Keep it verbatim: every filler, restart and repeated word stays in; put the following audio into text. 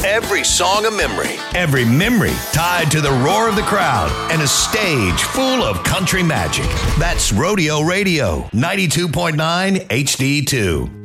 Every song a memory. Every memory tied to the roar of the crowd and a stage full of country magic. That's Rodeo Radio, ninety-two point nine H D two.